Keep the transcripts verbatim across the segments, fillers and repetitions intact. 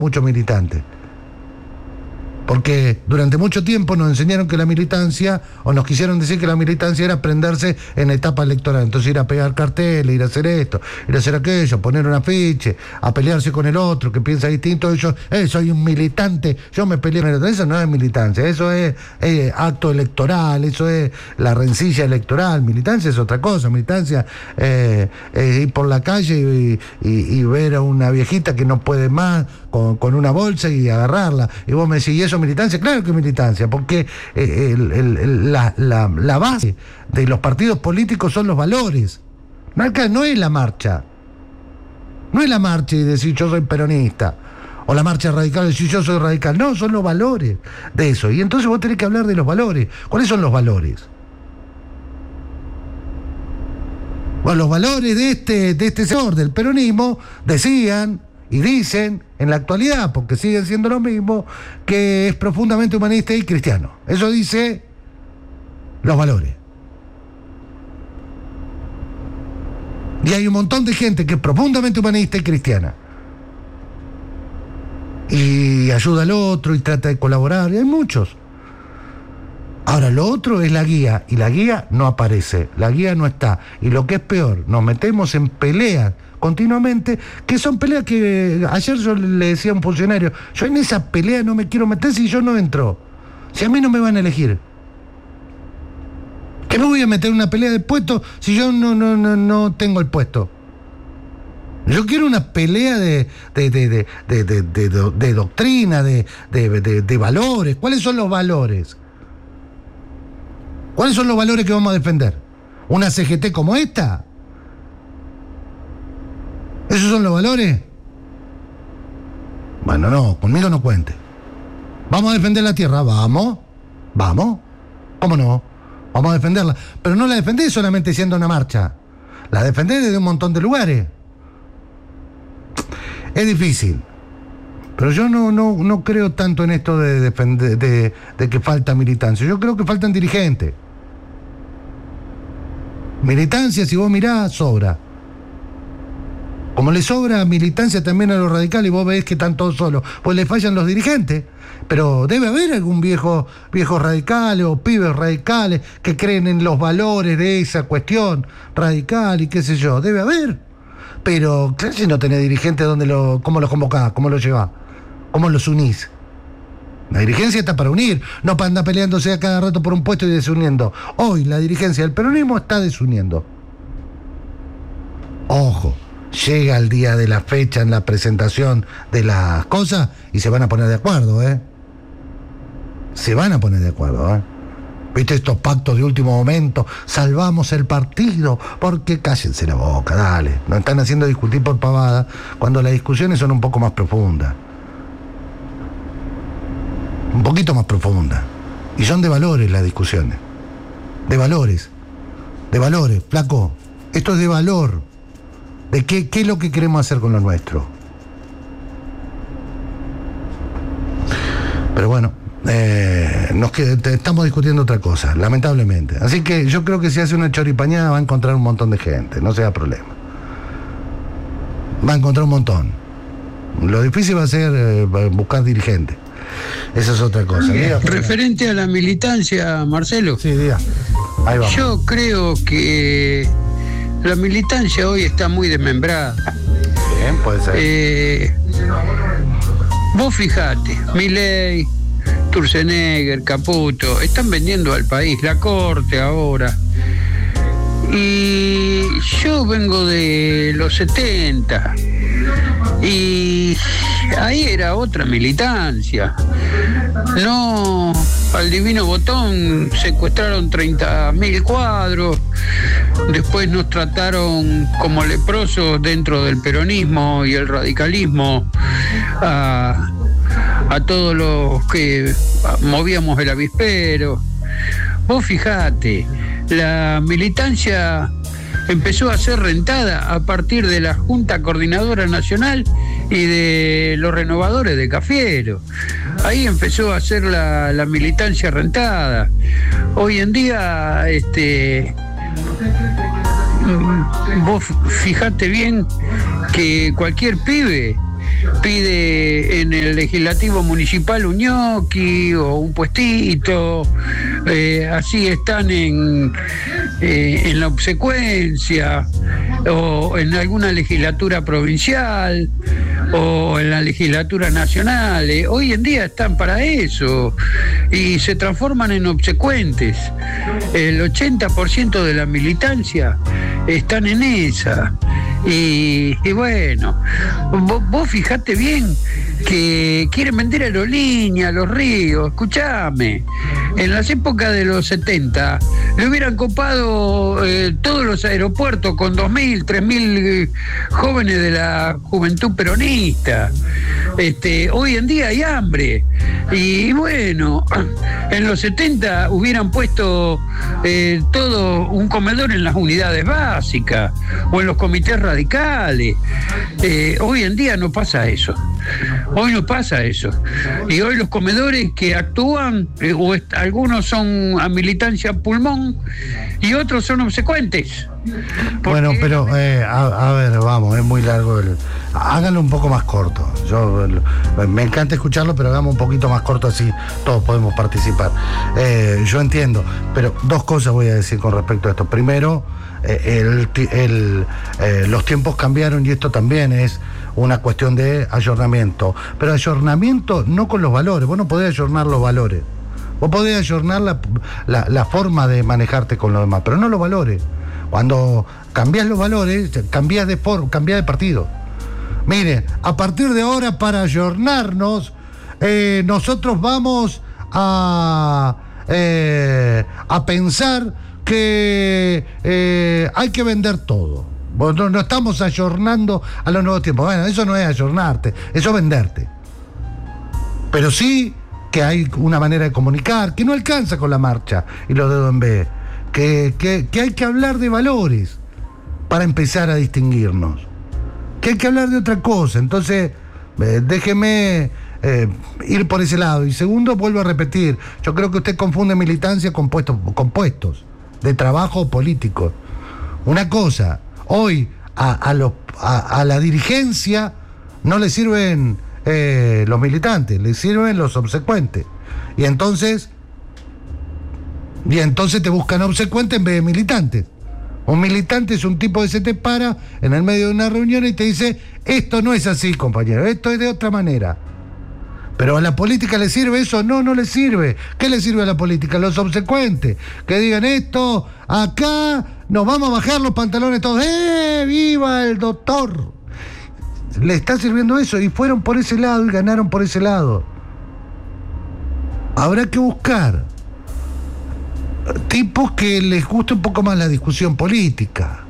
muchos militantes. Porque durante mucho tiempo nos enseñaron que la militancia, o nos quisieron decir que la militancia era prenderse en la etapa electoral. Entonces ir a pegar carteles, ir a hacer esto, ir a hacer aquello, poner un afiche, a pelearse con el otro que piensa distinto. Yo eh, soy un militante, yo me peleé con el otro. Eso no es militancia, eso es eh, acto electoral, eso es la rencilla electoral. Militancia es otra cosa. Militancia es eh, ir por la calle y, y, y ver a una viejita que no puede más con, con una bolsa y agarrarla. Y vos me decís, ¿y eso es militancia? Claro que es militancia, porque eh, el, el, el, la, la, la base de los partidos políticos son los valores. No, no es la marcha. No es la marcha y decir yo soy peronista. O la marcha radical y decir yo soy radical. No, son los valores de eso. Y entonces vos tenés que hablar de los valores. ¿Cuáles son los valores? Bueno, los valores de este, de este sector del peronismo decían y dicen en la actualidad, porque siguen siendo lo mismo, que es profundamente humanista y cristiano. Eso dice los valores. Y hay un montón de gente que es profundamente humanista y cristiana. Y ayuda al otro y trata de colaborar, y hay muchos. Ahora, lo otro es la guía, y la guía no aparece, la guía no está. Y lo que es peor, nos metemos en peleas continuamente, que son peleas que ayer yo le decía a un funcionario, yo en esa pelea no me quiero meter si yo no entro, si a mí no me van a elegir. ¿Qué me voy a meter en una pelea de puesto si yo no, no, no, no tengo el puesto? Yo quiero una pelea de, de, de, de, de, de, de, de, de doctrina, de, de, de, de valores. ¿Cuáles son los valores? ¿Cuáles son los valores que vamos a defender? ¿Una C G T como esta? ¿Esos son los valores? Bueno, no, conmigo no cuente. ¿Vamos a defender la tierra? Vamos, vamos. ¿Cómo no? Vamos a defenderla. Pero no la defendés solamente siendo una marcha. La defendés desde un montón de lugares. Es difícil. Pero yo no, no, no creo tanto en esto de, defender, de, de que falta militancia. Yo creo que faltan dirigentes. Militancia, si vos mirás, sobra. Como le sobra militancia también a los radicales, y vos ves que están todos solos, pues le fallan los dirigentes. Pero debe haber algún viejo, viejos radicales o pibes radicales que creen en los valores de esa cuestión radical y qué sé yo. Debe haber. Pero, claro, si no tenés dirigentes, ¿dónde lo, ¿cómo los convocás? ¿Cómo los llevás? ¿Cómo los unís? La dirigencia está para unir, no para andar peleándose a cada rato por un puesto y desuniendo. Hoy la dirigencia del peronismo está desuniendo. Ojo, llega el día de la fecha en la presentación de las cosas y se van a poner de acuerdo, ¿eh? Se van a poner de acuerdo, ¿eh? ¿Viste estos pactos de último momento? Salvamos el partido, porque cállense la boca, dale. Nos están haciendo discutir por pavada cuando las discusiones son un poco más profundas. Un poquito más profundas. Y son de valores las discusiones. De valores. De valores, flaco. Esto es de valor. De qué, qué es lo que queremos hacer con lo nuestro. Pero bueno. Eh, nos qued- estamos discutiendo otra cosa, lamentablemente. Así que yo creo que si hace una choripañada va a encontrar un montón de gente, no sea problema. Va a encontrar un montón. Lo difícil va a ser eh, buscar dirigentes. Esa es otra cosa. Diga, referente a la militancia, Marcelo. Sí, diga. Ahí vamos. Yo creo que la militancia hoy está muy desmembrada. Bien, puede ser. Eh, vos fijate, Milei, Sturzenegger, Caputo, están vendiendo al país, la corte ahora. Y yo vengo de los setenta y ahí era otra militancia. No, al divino botón secuestraron treinta mil cuadros, después nos trataron como leprosos dentro del peronismo y el radicalismo a a todos los que movíamos el avispero. Vos fijate, la militancia empezó a ser rentada a partir de la Junta Coordinadora Nacional y de los renovadores de Cafiero. Ahí empezó a ser la, la militancia rentada. Hoy en día, este, vos fijate bien que cualquier pibe pide en el legislativo municipal un ñoqui o un puestito, eh, así están en, eh, en la obsecuencia o en alguna legislatura provincial o en la legislatura nacional. Eh, hoy en día están para eso y se transforman en obsecuentes. El ochenta por ciento de la militancia están en esa. Y, y bueno, vos, vos fijate bien que quieren vender aerolíneas, los ríos. Escuchame, en las épocas de los setenta le hubieran copado eh, todos los aeropuertos con dos mil, tres mil eh, jóvenes de la juventud peronista. Este, hoy en día hay hambre. Y bueno, en los setenta hubieran puesto eh, todo un comedor en las unidades básicas o en los comités radicales. Eh, hoy en día no pasa eso. Hoy no pasa eso. Y hoy los comedores que actúan, eh, o est- algunos son a militancia pulmón y otros son obsecuentes. Bueno, pero eh, a, a ver, vamos, es muy largo. El, háganlo un poco más corto. Yo el, me encanta escucharlo, pero hagamos un poquito más corto, así todos podemos participar. Eh, yo entiendo, pero dos cosas voy a decir con respecto a esto. Primero, eh, el, el, eh, los tiempos cambiaron y esto también es una cuestión de ayornamiento. Pero ayornamiento no con los valores. Vos no podés ayornar los valores. Vos podés ayornar la, la, la forma de manejarte con los demás, pero no los valores. Cuando cambiás los valores, cambiás de for, cambiás de partido. Mire, a partir de ahora, para ayornarnos, eh, nosotros vamos a, eh, a pensar que eh, hay que vender todo. No, no estamos ayornando a los nuevos tiempos. Bueno, eso no es ayornarte, eso es venderte. Pero sí que hay una manera de comunicar que no alcanza con la marcha y los dedos en B. Que, que, que hay que hablar de valores para empezar a distinguirnos. Que hay que hablar de otra cosa. Entonces, eh, déjeme eh, ir por ese lado. Y segundo, vuelvo a repetir, yo creo que usted confunde militancia con puestos, con puestos de trabajo político. Una cosa, hoy a, a, los, a, a la dirigencia no le sirven eh, los militantes, le sirven los obsecuentes. Y entonces... Y entonces te buscan obsecuentes en vez de militantes. Un militante es un tipo que se te para en el medio de una reunión y te dice: esto no es así, compañero, esto es de otra manera. ¿Pero a la política le sirve eso? No, no le sirve. ¿Qué le sirve a la política? Los obsecuentes. Que digan esto, acá nos vamos a bajar los pantalones todos. ¡Eh, viva el doctor! Le está sirviendo eso y fueron por ese lado y ganaron por ese lado. Habrá que buscar tipos que les guste un poco más la discusión política.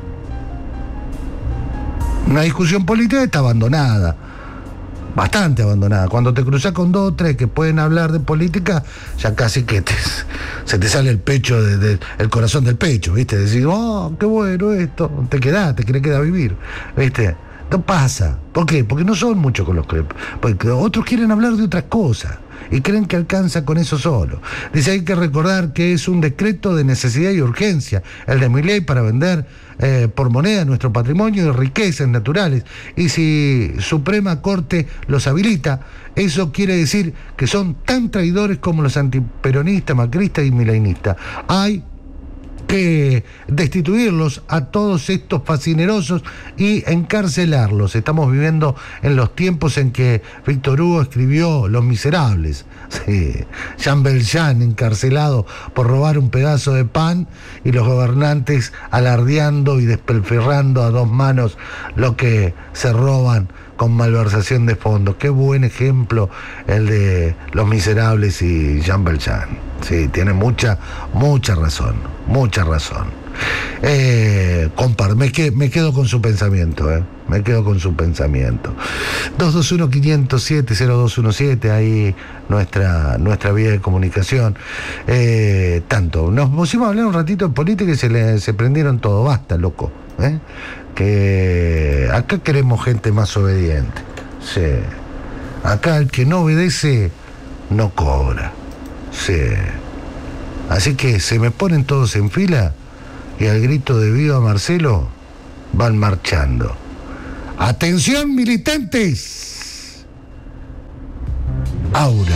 Una discusión política está abandonada, bastante abandonada. Cuando te cruzas con dos o tres que pueden hablar de política, ya casi que te, se te sale el pecho, de, de, el corazón del pecho, ¿viste? Decís, oh, qué bueno esto, te quedás, te querés quedar a vivir, ¿viste? No pasa. ¿Por qué? Porque no son muchos con los que... Porque otros quieren hablar de otras cosas y creen que alcanza con eso solo. Dice, hay que recordar que es un decreto de necesidad y urgencia, el de Milei, para vender eh, por moneda nuestro patrimonio y riquezas naturales. Y si Suprema Corte los habilita, eso quiere decir que son tan traidores como los antiperonistas, macristas y mileinistas. Hay que destituirlos a todos estos fascinerosos y encarcelarlos. Estamos viviendo en los tiempos en que Víctor Hugo escribió Los Miserables. Sí. Jean Valjean encarcelado por robar un pedazo de pan y los gobernantes alardeando y despilfarrando a dos manos lo que se roban con malversación de fondos. Qué buen ejemplo el de Los Miserables y Jean Valjean. Sí, tiene mucha, mucha razón, mucha razón. Eh, compar, me, que, me quedo con su pensamiento, eh, me quedo con su pensamiento. dos dos uno, cinco cero siete, cero dos uno siete, ahí nuestra, nuestra vía de comunicación. Eh, tanto, nos pusimos a hablar un ratito de política y se, le, se prendieron todo, basta, loco. ¿Eh? Que acá queremos gente más obediente. Sí. Acá el que no obedece no cobra. Sí. Así que se me ponen todos en fila y al grito de viva Marcelo van marchando. Atención, militantes. Aura.